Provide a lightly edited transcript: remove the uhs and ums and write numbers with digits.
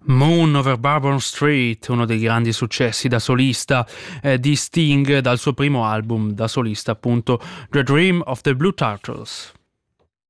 Moon Over Bourbon Street, uno dei grandi successi da solista di Sting dal suo primo album da solista, appunto The Dream of the Blue Turtles.